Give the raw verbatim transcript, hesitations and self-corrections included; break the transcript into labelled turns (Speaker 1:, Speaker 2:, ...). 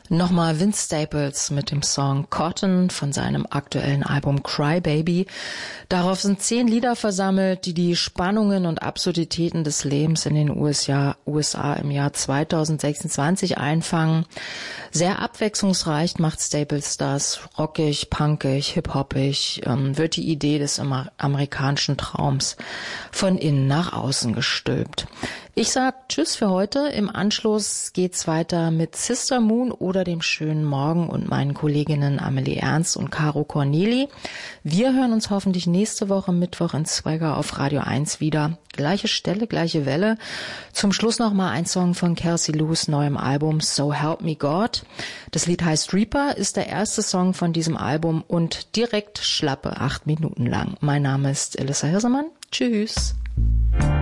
Speaker 1: Nochmal Vince Staples mit dem Song Cotton von seinem aktuellen Album Cry Baby. Darauf sind zehn Lieder versammelt, die die Spannungen und Absurditäten des Lebens in den U S A im Jahr zweitausendsechsundzwanzig einfangen. Sehr abwechslungsreich macht Staples das, rockig, punkig, hip-hoppig, ähm, wird die Idee des amer- amerikanischen Traums von innen nach außen gestülpt. Ich sag Tschüss für heute. Im Anschluss geht's weiter mit Sister Moon oder dem schönen Morgen und meinen Kolleginnen Amelie Ernst und Caro Corneli. Wir hören uns hoffentlich nächste Woche Mittwoch in Swagger auf Radio eins wieder. Gleiche Stelle, gleiche Welle. Zum Schluss noch mal ein Song von Kelsey Lewis neuem Album So Help Me God. Das Lied heißt Reaper, ist der erste Song von diesem Album und direkt schlappe acht Minuten lang. Mein Name ist Elissa Hirsemann. Tschüss.